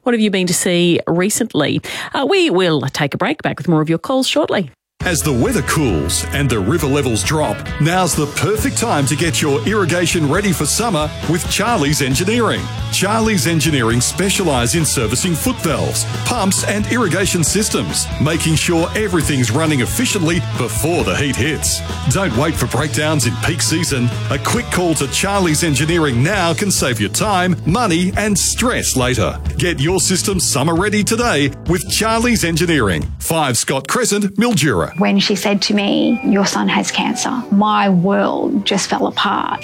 What have you been to see recently? We will take a break. Back with more of your calls shortly. As the weather cools and the river levels drop, now's the perfect time to get your irrigation ready for summer with Charlie's Engineering. Charlie's Engineering specialise in servicing foot valves, pumps and irrigation systems, making sure everything's running efficiently before the heat hits. Don't wait for breakdowns in peak season. A quick call to Charlie's Engineering now can save you time, money and stress later. Get your system summer ready today with Charlie's Engineering. 5 Scott Crescent, Mildura. When she said to me, "Your son has cancer," my world just fell apart.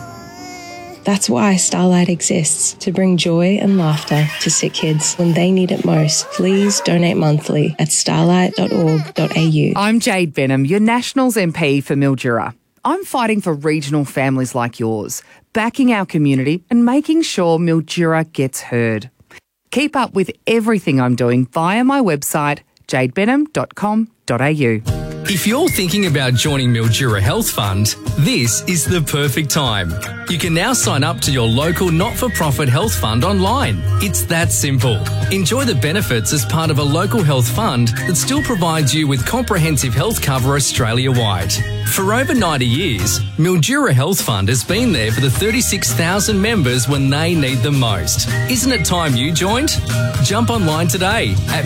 That's why Starlight exists, to bring joy and laughter to sick kids when they need it most. Please donate monthly at starlight.org.au. I'm Jade Benham, your Nationals MP for Mildura. I'm fighting for regional families like yours, backing our community and making sure Mildura gets heard. Keep up with everything I'm doing via my website, jadebenham.com.au. If you're thinking about joining Mildura Health Fund, this is the perfect time. You can now sign up to your local not-for-profit health fund online. It's that simple. Enjoy the benefits as part of a local health fund that still provides you with comprehensive health cover Australia-wide. For over 90 years, Mildura Health Fund has been there for the 36,000 members when they need them most. Isn't it time you joined? Jump online today at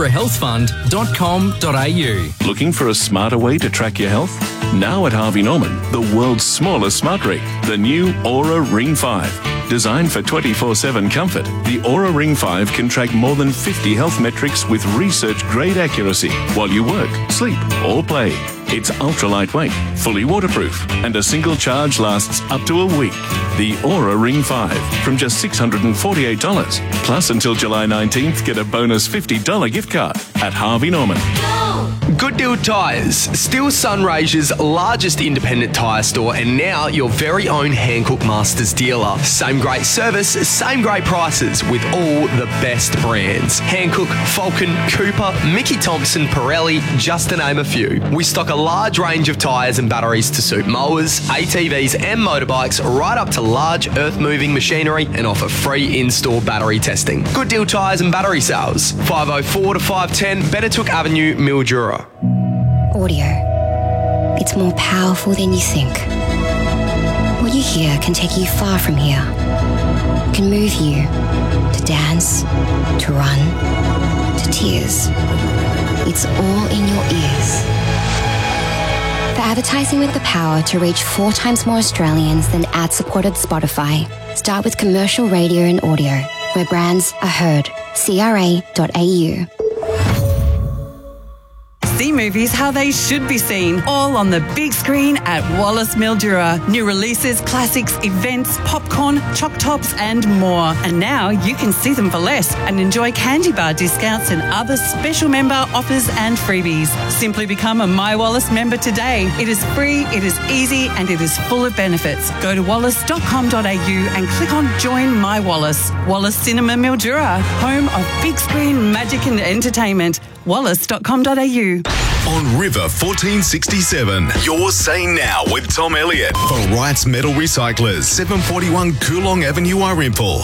mildurahealthfund.com.au. Looking for a smarter way to track your health? Now at Harvey Norman, the world's smallest smart ring, the new Aura Ring 5. Designed for 24/7 comfort, the Aura Ring 5 can track more than 50 health metrics with research-grade accuracy while you work, sleep or play. It's ultra-lightweight, fully waterproof, and a single charge lasts up to a week. The Aura Ring 5 from just $648. Plus, until July 19th, get a bonus $50 gift card at Harvey Norman. Good Deal Tyres, still Sunraysia's largest independent tyre store and now your very own Hankook Masters dealer. Same great service, same great prices with all the best brands. Hankook, Falcon, Cooper, Mickey Thompson, Pirelli, just to name a few. We stock a large range of tyres and batteries to suit mowers, ATVs and motorbikes right up to large earth-moving machinery and offer free in-store battery testing. Good Deal Tyres and battery sales, 504 to 510 Bettertook Avenue, Mildura. Audio. It's more powerful than you think. What you hear can take you far from here. It can move you to dance, to run, to tears. It's all in your ears. For advertising with the power to reach 4 times more Australians than ad-supported Spotify, start with commercial radio and audio, where brands are heard. CRA.au. See movies how they should be seen, all on the big screen at Wallace Mildura. New releases, classics, events, popcorn, choc tops and more. And now you can see them for less and enjoy candy bar discounts and other special member offers and freebies. Simply become a My Wallace member today. It is free, it is easy and it is full of benefits. Go to wallace.com.au and click on Join My Wallace. Wallace Cinema Mildura, home of big screen magic and entertainment. wallace.com.au. On River 1467, you're saying now with Tom Elliott for Wright's Metal Recyclers, 741 Coolong Avenue, Arimpool.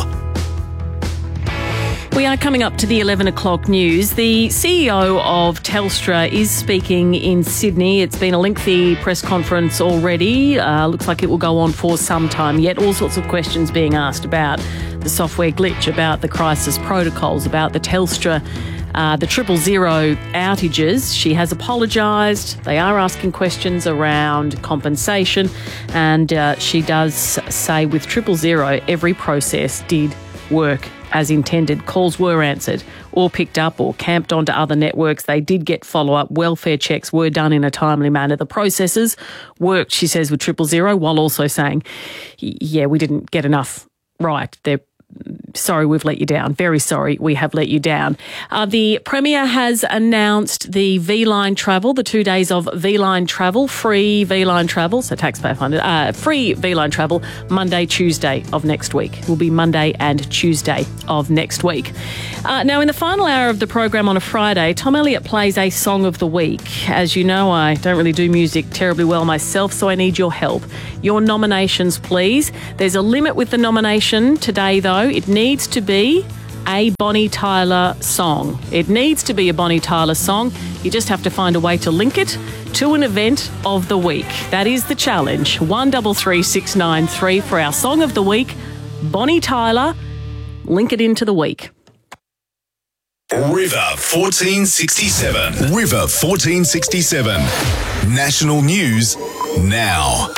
We are coming up to the 11 o'clock news. The CEO of Telstra is speaking in Sydney. It's been a lengthy press conference already. Looks like it will go on for some time yet. All sorts of questions being asked about the software glitch, about the crisis protocols, about the Telstra the 000 outages. She has apologised. They are asking questions around compensation. And she does say with 000, every process did work as intended. Calls were answered or picked up or camped onto other networks. They did get follow-up. Welfare checks were done in a timely manner. The processes worked, she says, with 000, while also saying, yeah, we didn't get enough right. They're sorry we've let you down. Very sorry we have let you down. The Premier has announced the V-Line travel, the 2 days of V-Line travel, free V-Line travel, so taxpayer funded, free V-Line travel, Monday, Tuesday of next week. It will be Monday and Tuesday of next week. Now, in the final hour of the program on a Friday, Tom Elliott plays a Song of the Week. As you know, I don't really do music terribly well myself, so I need your help. Your nominations, please. There's a limit with the nomination today, though. It needs to be a Bonnie Tyler song. It needs to be a Bonnie Tyler song. You just have to find a way to link it to an event of the week. That is the challenge. 133693 for our song of the week. Bonnie Tyler, link it into the week. River 1467. River 1467. National news now.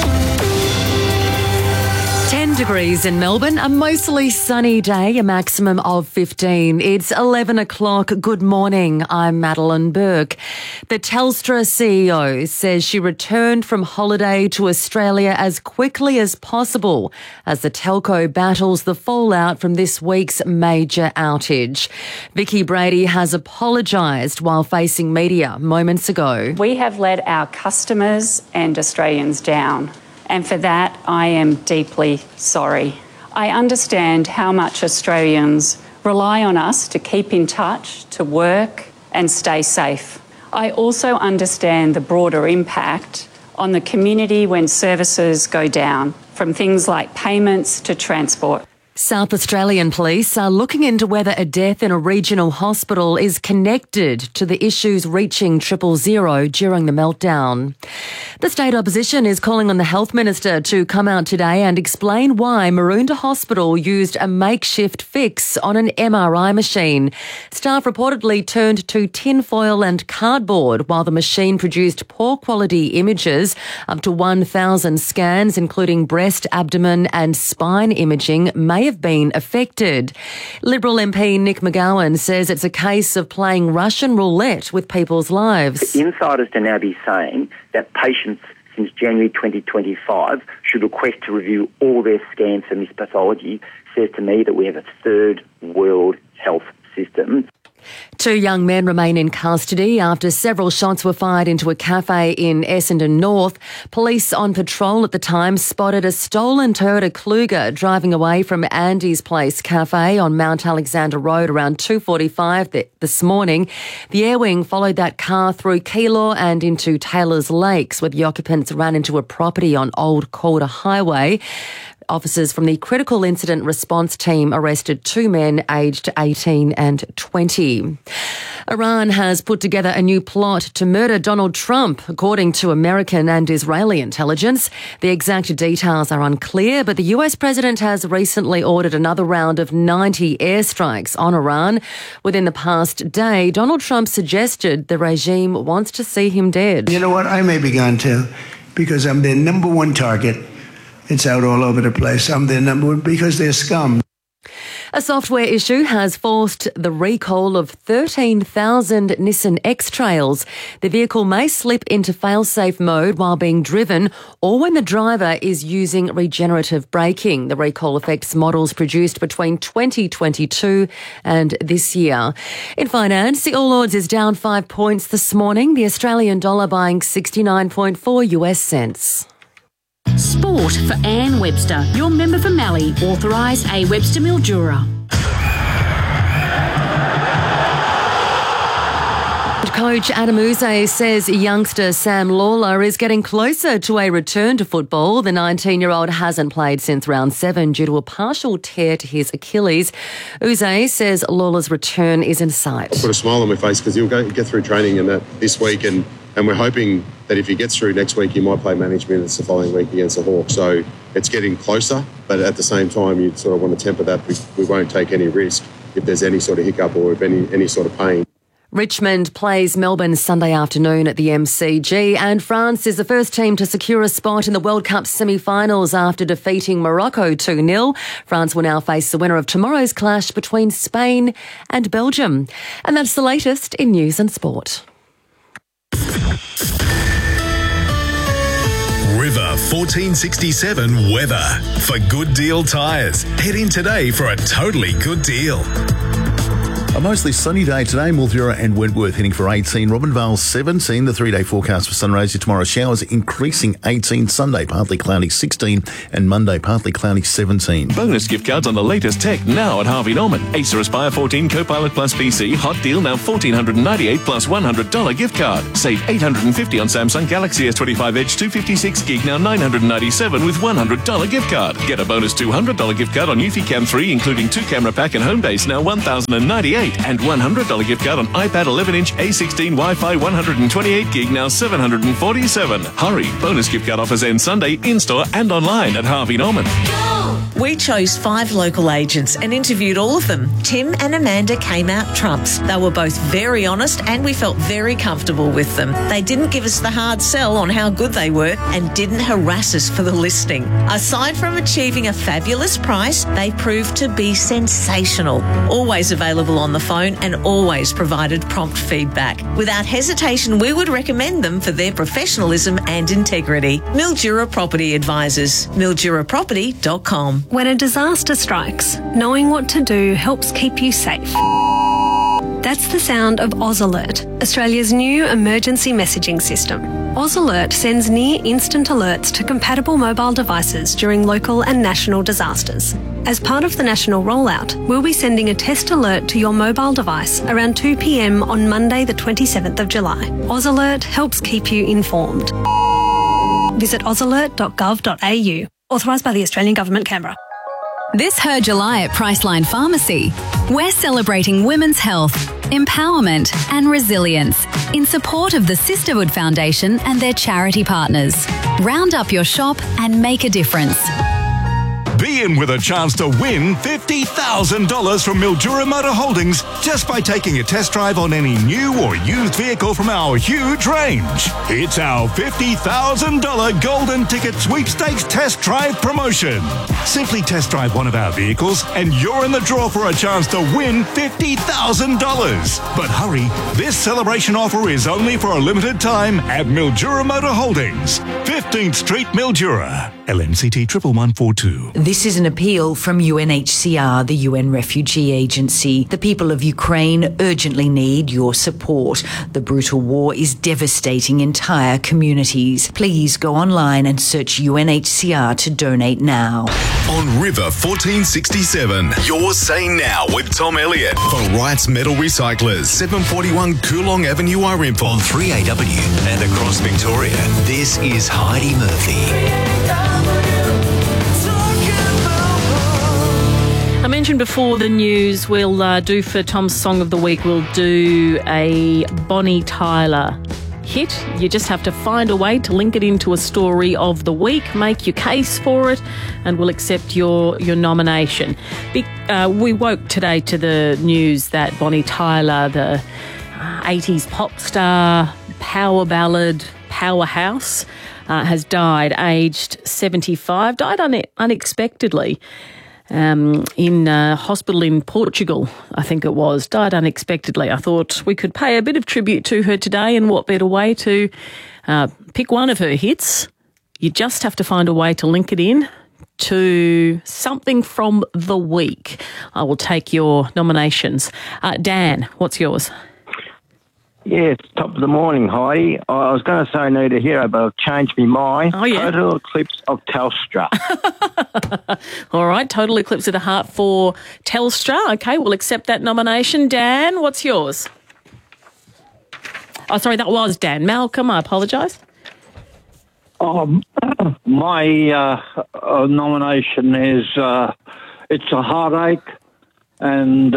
10 degrees in Melbourne, a mostly sunny day, a maximum of 15. It's 11 o'clock. Good morning. I'm Madeline Burke. The Telstra CEO says she returned from holiday to Australia as quickly as possible as the telco battles the fallout from this week's major outage. Vicky Brady has apologised while facing media moments ago. We have let our customers and Australians down. And for that, I am deeply sorry. I understand how much Australians rely on us to keep in touch, to work and stay safe. I also understand the broader impact on the community when services go down, from things like payments to transport. South Australian police are looking into whether a death in a regional hospital is connected to the issues reaching 000 during the meltdown. The state opposition is calling on the health minister to come out today and explain why Maroondah Hospital used a makeshift fix on an MRI machine. Staff reportedly turned to tinfoil and cardboard while the machine produced poor quality images. Up to 1,000 scans, including breast, abdomen and spine imaging, may have been affected. Liberal MP Nick McGowan says it's a case of playing Russian roulette with people's lives. Insiders to now be saying that patients since January 2025 should request to review all their scans for mispathology says to me that we have a third world health system. 2 young men remain in custody after several shots were fired into a cafe in Essendon North. Police on patrol at the time spotted a stolen Toyota Kluger driving away from Andy's Place Cafe on Mount Alexander Road around 2:45 this morning. The Air Wing followed that car through Keilor and into Taylor's Lakes, where the occupants ran into a property on Old Calder Highway. Officers from the Critical Incident Response Team arrested 2 men aged 18 and 20. Iran has put together a new plot to murder Donald Trump, according to American and Israeli intelligence. The exact details are unclear, but the US president has recently ordered another round of 90 airstrikes on Iran. Within the past day, Donald Trump suggested the regime wants to see him dead. You know what? I may be gone too, because I'm their number one target. It's out all over the place. I'm their number one because they're scum. A software issue has forced the recall of 13,000 Nissan X-Trails. The vehicle may slip into fail-safe mode while being driven or when the driver is using regenerative braking. The recall affects models produced between 2022 and this year. In finance, the All Ords is down 5 points this morning. The Australian dollar buying 69.4 US cents. Sport for Anne Webster, your member for Mallee, authorised A. Webster Mildura. Coach Adam Yze says youngster Sam Lawler is getting closer to a return to football. The 19-year-old hasn't played since round 7 due to a partial tear to his Achilles. Yze says Lawler's return is in sight. I've got a smile on my face because he'll get through training and that this week and we're hoping that if he gets through next week, he might play managed minutes the following week against the Hawks. So it's getting closer, but at the same time, you sort of want to temper that. We won't take any risk if there's any sort of hiccup or if any sort of pain. Richmond plays Melbourne Sunday afternoon at the MCG, and France is the first team to secure a spot in the World Cup semi-finals after defeating Morocco 2-0. France will now face the winner of tomorrow's clash between Spain and Belgium. And that's the latest in news and sport. River 1467 weather. For Good Deal Tyres, head in today for a totally good deal. A mostly sunny day today. Mildura and Wentworth heading for 18. Robinvale 17. The 3-day forecast for sunrise tomorrow. Showers increasing 18. Sunday partly cloudy 16. And Monday partly cloudy 17. Bonus gift cards on the latest tech now at Harvey Norman. Acer Aspire 14 Copilot Plus PC. Hot deal now $1,498 plus $100 gift card. Save $850 on Samsung Galaxy S25 Edge 256 gig now $997 with $100 gift card. Get a bonus $200 gift card on Eufy Cam 3 including 2-camera pack and home base now $1,098 and $100 gift card on iPad 11-inch A16 Wi-Fi 128 gig now $747. Hurry! Bonus gift card offers end Sunday in-store and online at Harvey Norman. We chose 5 local agents and interviewed all of them. Tim and Amanda came out trumps. They were both very honest and we felt very comfortable with them. They didn't give us the hard sell on how good they were and didn't harass us for the listing. Aside from achieving a fabulous price, they proved to be sensational. Always available on the phone and always provided prompt feedback. Without hesitation, we would recommend them for their professionalism and integrity. Mildura Property Advisors. MilduraProperty.com. When a disaster strikes, knowing what to do helps keep you safe. That's the sound of AusAlert, Australia's new emergency messaging system. AusAlert sends near instant alerts to compatible mobile devices during local and national disasters. As part of the national rollout, we'll be sending a test alert to your mobile device around 2 p.m. on Monday the 27th of July. AusAlert helps keep you informed. Visit ausalert.gov.au. Authorised by the Australian Government, Canberra. This Her July at Priceline Pharmacy. We're celebrating women's health, empowerment and resilience in support of the Sisterhood Foundation and their charity partners. Round up your shop and make a difference. Be in with a chance to win $50,000 from Mildura Motor Holdings just by taking a test drive on any new or used vehicle from our huge range. It's our $50,000 Golden Ticket Sweepstakes Test Drive promotion. Simply test drive one of our vehicles and you're in the draw for a chance to win $50,000. But hurry, this celebration offer is only for a limited time at Mildura Motor Holdings, 15th Street, Mildura. LNCT 11142. This is an appeal from UNHCR, the UN Refugee Agency. The people of Ukraine urgently need your support. The brutal war is devastating entire communities. Please go online and search UNHCR to donate now. On River 1467, you're saying now with Tom Elliott for Wrights Metal Recyclers, 741 Coolong Avenue, Irimple. On 3AW and across Victoria, this is Heidi Murphy. I mentioned before the news, we'll do for Tom's Song of the Week, we'll do a Bonnie Tyler hit. You just have to find a way to link it into a story of the week, make your case for it, and we'll accept your nomination. We woke today to the news that Bonnie Tyler, the 80s pop star, power ballad powerhouse, has died aged 75, died unexpectedly. In hospital in Portugal, I think it was, died unexpectedly. I thought we could pay a bit of tribute to her today, and what better way to pick one of her hits. You just have to find a way to link it in to something from the week. I will take your nominations. Dan, what's yours? Yeah, it's top of the morning, Heidi. I was going to say Need a Hero, but I've changed my mind. Oh, yeah. Total Eclipse of Telstra. All right, Total Eclipse of the Heart for Telstra. Okay, we'll accept that nomination. Dan, what's yours? Oh, sorry, that was Dan. Malcolm, I apologise. My nomination is It's a Heartache, and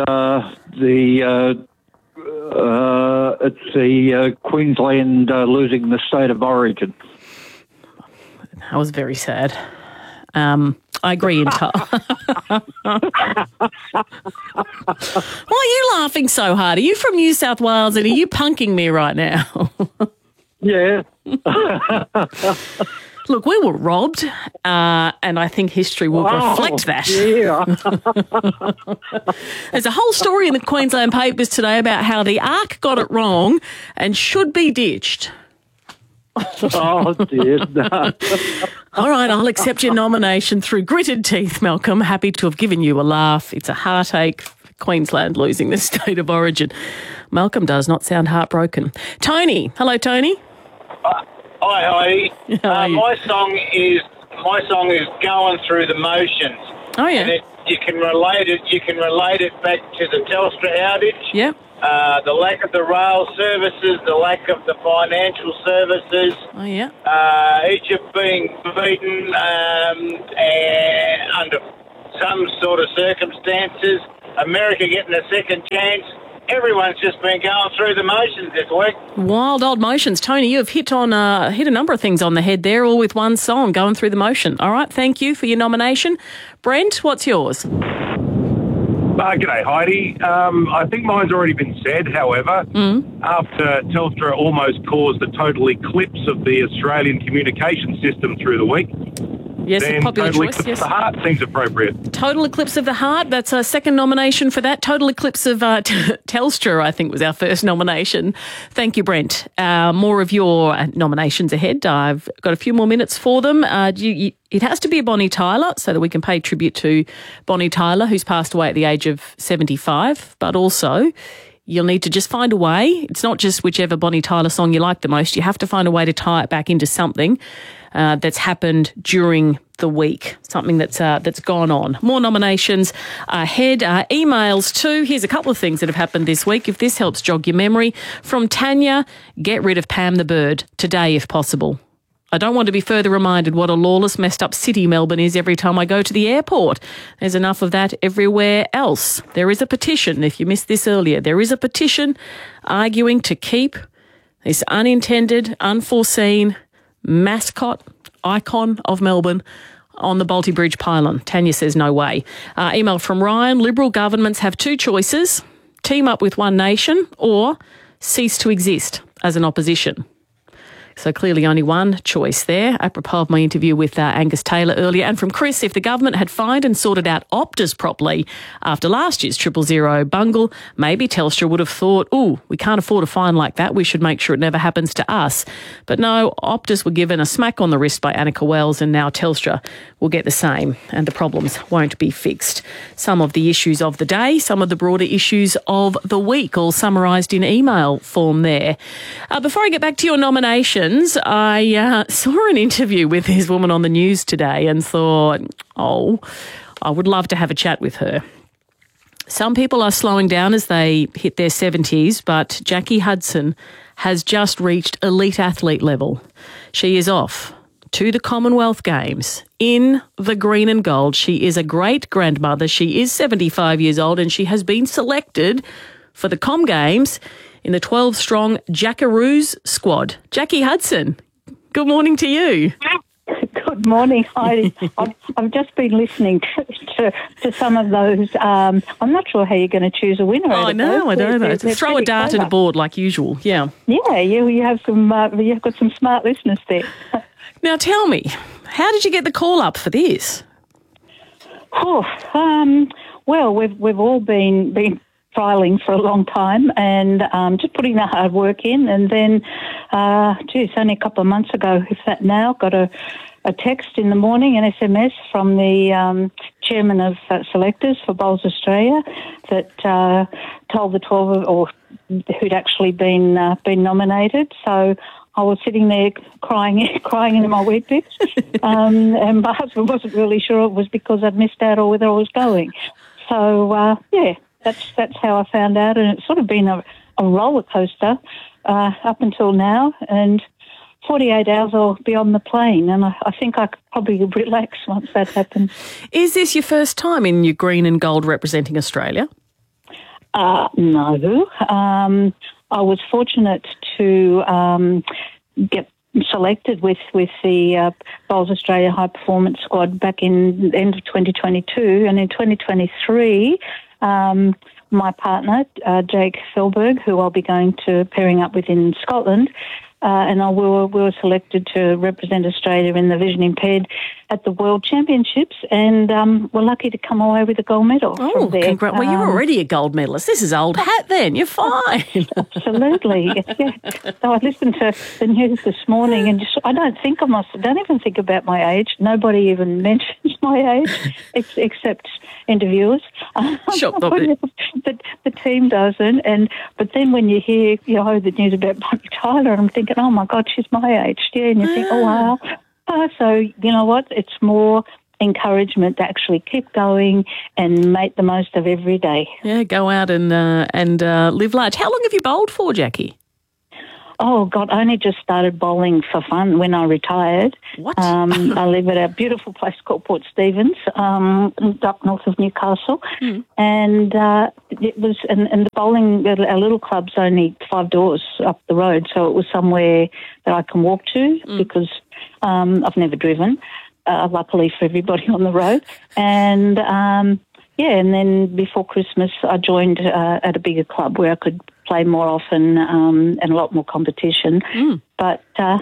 it's the Queensland losing the state of origin. That was very sad. I agree entirely. Why are you laughing so hard? Are you from New South Wales and are you punking me right now? Yeah. Look, we were robbed, and I think history will reflect that. Yeah. There's a whole story in the Queensland papers today about how the ARC got it wrong and should be ditched. Oh, dear. No. All right, I'll accept your nomination through gritted teeth, Malcolm. Happy to have given you a laugh. It's a heartache. Queensland losing the state of origin. Malcolm does not sound heartbroken. Tony. Hello, Tony. Hi, Heidi. My song is Going Through the Motions. Oh, yeah. And you can relate it back to the Telstra outage. Yep. The lack of the rail services, the lack of the financial services. Oh, yeah. Egypt being beaten and under some sort of circumstances. America getting a second chance. Everyone's just been going through the motions this week. Wild old motions. Tony, you have hit a number of things on the head there, all with one song, Going Through the Motion. All right, thank you for your nomination. Brent, what's yours? G'day, Heidi. I think mine's already been said, however. After Telstra almost caused a total eclipse of the Australian communication system through the week, yes, then a popular Total choice, Eclipse yes. of the Heart seems appropriate. Total Eclipse of the Heart, that's a second nomination for that. Total Eclipse of Telstra, I think, was our first nomination. Thank you, Brent. More of your nominations ahead. I've got a few more minutes for them. It has to be a Bonnie Tyler so that we can pay tribute to Bonnie Tyler, who's passed away at the age of 75, but also you'll need to just find a way. It's not just whichever Bonnie Tyler song you like the most. You have to find a way to tie it back into something that's happened during the week, something that's gone on. More nominations ahead. Emails too. Here's a couple of things that have happened this week. If this helps jog your memory. From Tanya, get rid of Pam the Bird today if possible. I don't want to be further reminded what a lawless, messed up city Melbourne is every time I go to the airport. There's enough of that everywhere else. There is a petition, if you missed this earlier, there is a petition arguing to keep this unintended, unforeseen mascot, icon of Melbourne on the Balti Bridge pylon. Tanya says no way. Email from Ryan, Liberal governments have two choices, team up with One Nation or cease to exist as an opposition. So clearly only one choice there, apropos of my interview with Angus Taylor earlier. And from Chris, if the government had fined and sorted out Optus properly after last year's 000 bungle, maybe Telstra would have thought, we can't afford a fine like that. We should make sure it never happens to us. But no, Optus were given a smack on the wrist by Annika Wells, and now Telstra will get the same, and the problems won't be fixed. Some of the issues of the day, some of the broader issues of the week, all summarised in email form there. Before I get back to your nomination, I saw an interview with this woman on the news today and thought, I would love to have a chat with her. Some people are slowing down as they hit their 70s, but Jackie Hudson has just reached elite athlete level. She is off to the Commonwealth Games in the green and gold. She is a great-grandmother. She is 75 years old and she has been selected for the Com Games in the 12-strong Jackaroos squad. Jackie Hudson, good morning to you. Good morning, Heidi. I've just been listening to some of those. I'm not sure how you're going to choose a winner. I know. Throw a dart at a board like usual. Yeah. Yeah, you have some. You've got some smart listeners there. Now tell me, how did you get the call up for this? Well, we've all been trialling for a long time and just putting the hard work in, and then, it's only a couple of months ago, if that now, got a text in the morning, an SMS from the chairman of selectors for Bowls Australia that told the 12 who'd actually been nominated. So I was sitting there crying into my Weet-Bix, and my husband wasn't really sure it was because I'd missed out or whether I was going. So that's how I found out, and it's sort of been a roller coaster up until now. And 48 hours I'll be on the plane, and I think I could probably relax once that happens. Is this your first time in your green and gold representing Australia? No. I was fortunate to get selected with the Bowls Australia High Performance Squad back in the end of 2022, and in 2023 my partner, Jake Felberg, who I'll be going to pairing up with in Scotland, and we were selected to represent Australia in the vision impaired at the World Championships, and we're lucky to come away with a gold medal. Oh, congrats. Well, you're already a gold medalist. This is old hat then. You're fine. Absolutely. Yeah. So I listened to the news this morning and I don't even think about my age. Nobody even mentions my age except interviewers. Sure. The team doesn't. But then when you hear, the news about Bonnie Tyler, I'm thinking, oh my God, she's my age. Yeah, and you think, oh wow. So you know what? It's more encouragement to actually keep going and make the most of every day. Yeah, go out and live large. How long have you bowled for, Jackie? Oh, God, I only just started bowling for fun when I retired. What? I live at a beautiful place called Port Stephens, up north of Newcastle. And it was, and the bowling, our little club's only 5 doors up the road, so it was somewhere that I can walk to because I've never driven, luckily for everybody on the road. And, and then before Christmas, I joined at a bigger club where I could play more often and a lot more competition. But so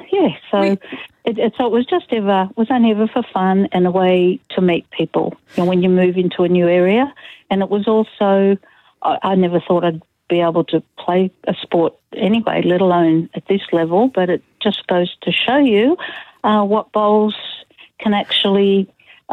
it was only ever for fun and a way to meet people. When you move into a new area, and it was also I never thought I'd be able to play a sport anyway, let alone at this level. But it just goes to show you what bowls can actually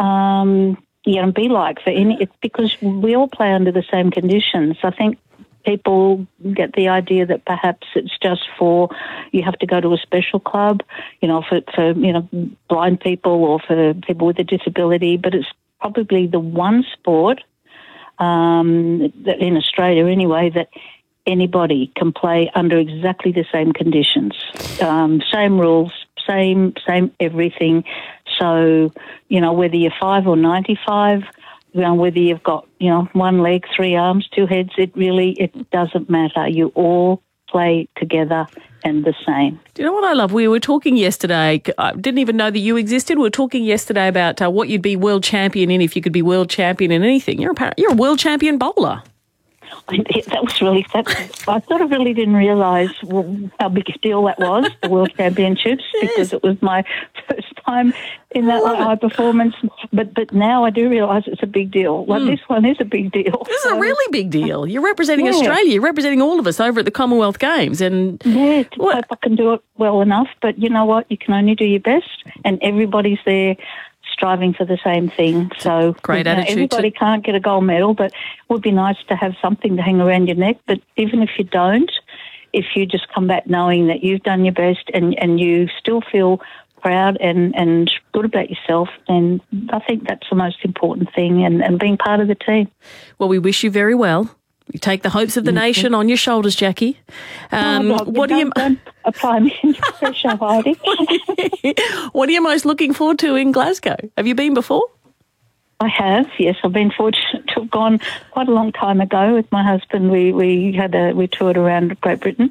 be like for any, because we all play under the same conditions. I think people get the idea that perhaps it's just for, you have to go to a special club, for blind people or for people with a disability, but it's probably the one sport that in Australia anyway that anybody can play under exactly the same conditions, same rules, same everything. So, whether you're 5 or 95, whether you've got, 1 leg, 3 arms, 2 heads, it doesn't matter. You all play together and the same. Do you know what I love? We were talking yesterday, I didn't even know that you existed. We were talking yesterday about what you'd be world champion in if you could be world champion in anything. You're a world champion bowler. That was really, I sort of really didn't realise how big a deal that was, the World Championships, because it was my first time in that high performance. But now I do realise it's a big deal. This one is a big deal. This is a really big deal. You're representing Australia. You're representing all of us over at the Commonwealth Games. And I hope I can do it well enough. But you know what? You can only do your best, and everybody's there striving for the same thing. So great attitude. Everybody can't get a gold medal, but it would be nice to have something to hang around your neck. But even if you don't, if you just come back knowing that you've done your best and you still feel proud and good about yourself, then I think that's the most important thing, and being part of the team. Well, we wish you very well. You take the hopes of the nation on your shoulders, Jackie. What do you don't apply me any pressure, Heidi? What are you most looking forward to in Glasgow? Have you been before? I have, yes. I've been fortunate to have gone quite a long time ago with my husband. We toured around Great Britain,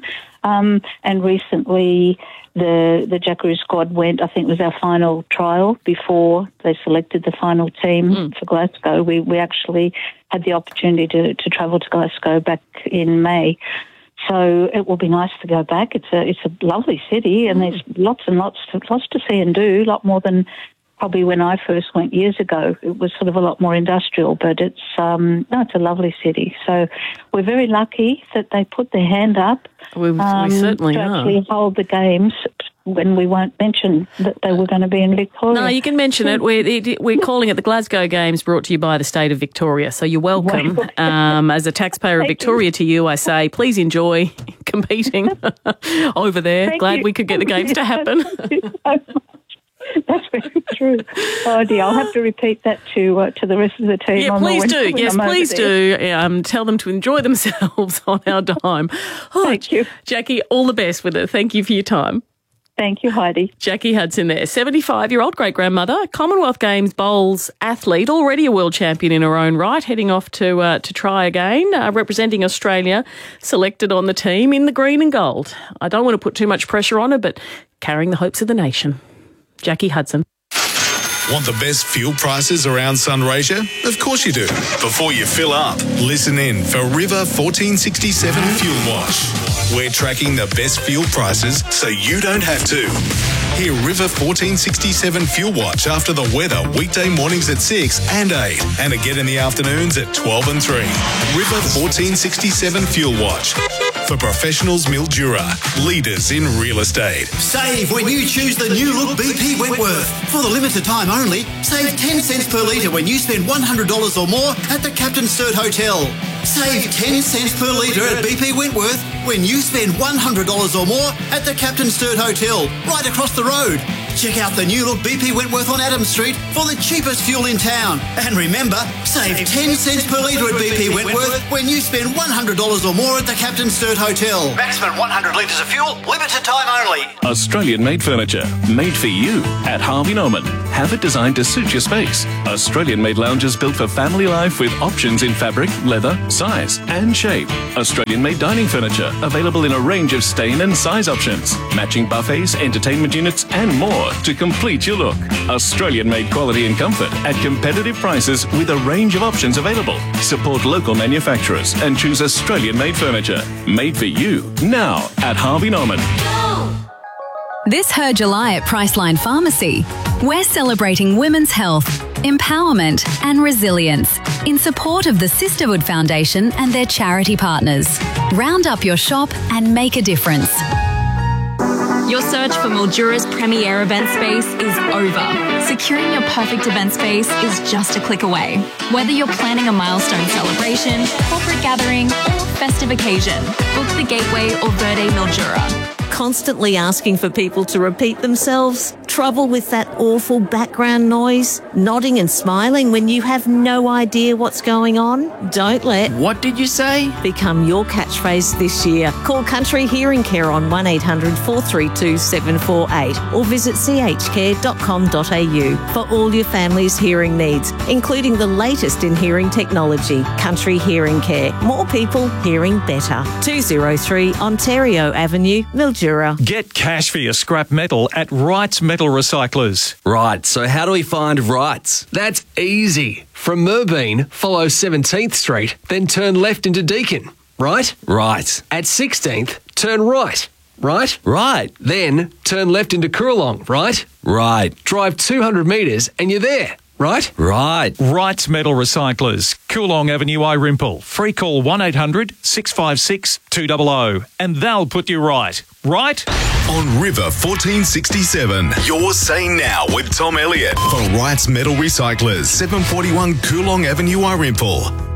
and recently the Jackaroo squad went. I think it was our final trial before they selected the final team for Glasgow. We actually had the opportunity to travel to Glasgow back in May. So it will be nice to go back. It's a lovely city, and there's lots to see and do. A lot more than probably when I first went years ago. It was sort of a lot more industrial, but it's a lovely city. So we're very lucky that they put their hand up. We certainly to are. Actually hold the games when we won't mention that they were going to be in Victoria. No, you can mention it. We're calling it the Glasgow Games, brought to you by the state of Victoria. So you're welcome. As a taxpayer of Victoria to you, I say, please enjoy competing over there. Glad we could get the games to happen. That's very true. Oh dear, I'll have to repeat that to the rest of the team. Yeah, please do. Yes, please do. Tell them to enjoy themselves on our dime. Thank you. Jackie, all the best with it. Thank you for your time. Thank you, Heidi. Jackie Hudson there, 75-year-old great-grandmother, Commonwealth Games bowls athlete, already a world champion in her own right, heading off to try again, representing Australia, selected on the team in the green and gold. I don't want to put too much pressure on her, but carrying the hopes of the nation. Jackie Hudson. Want the best fuel prices around Sunraysia? Of course you do. Before you fill up, listen in for River 1467 Fuel Watch. We're tracking the best fuel prices so you don't have to. Hear River 1467 Fuel Watch after the weather weekday mornings at 6 and 8 and again in the afternoons at 12 and 3. River 1467 Fuel Watch. For professionals, Mildura, leaders in real estate. Save when you choose the new look BP Wentworth. For the limited time only, save 10 cents per litre when you spend $100 or more at the Captain Sturt Hotel. Save 10 cents per litre at BP Wentworth when you spend $100 or more at the Captain Sturt Hotel, right across the road. Check out the new look BP Wentworth on Adams Street for the cheapest fuel in town. And remember, save 10 cents per litre at BP Wentworth when you spend $100 or more at the Captain Sturt Hotel. Maximum 100 litres of fuel, limited time only. Australian-made furniture, made for you at Harvey Norman. Have it designed to suit your space. Australian-made lounges built for family life with options in fabric, leather, size and shape. Australian-made dining furniture available in a range of stain and size options. Matching buffets, entertainment units and more to complete your look. Australian-made quality and comfort at competitive prices with a range of options available. Support local manufacturers and choose Australian-made furniture. Made for you now at Harvey Norman. This Her July at Priceline Pharmacy. We're celebrating women's health, empowerment and resilience in support of the Sisterhood Foundation and their charity partners. Round up your shop and make a difference. Your search for Mildura's premier event space is over. Securing your perfect event space is just a click away. Whether you're planning a milestone celebration, corporate gathering, or festive occasion, book the Gateway or Verde Mildura. Constantly asking for people to repeat themselves? Trouble with that awful background noise? Nodding and smiling when you have no idea what's going on? Don't let "What did you say?" become your catchphrase this year. Call Country Hearing Care on 1800 432 748 or visit chcare.com.au for all your family's hearing needs, including the latest in hearing technology. Country Hearing Care. More people hearing better. 203 Ontario Avenue, Mildura. Get cash for your scrap metal at Wrights Metal Recyclers. Right, so how do we find Wrights? That's easy. From Merbeen, follow 17th Street, then turn left into Deakin. Right? Right. At 16th, turn right. Right? Right. Then turn left into Coorong. Right? Right. Drive 200 metres and you're there. Right? Right. Wrights Metal Recyclers, Coorong Avenue, Irimple. Free call 1800 656 200 and they'll put you right. Right? On River 1467, you're saying now with Tom Elliott for Wrights Metal Recyclers, 741 Coorong Avenue, Irimple.